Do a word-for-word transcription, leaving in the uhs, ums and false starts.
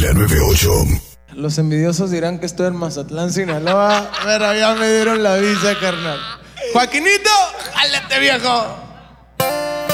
La noventa y ocho. Los envidiosos dirán que estoy en Mazatlán, Sinaloa. Pero ya me dieron la visa, carnal. Joaquinito, jálate, viejo.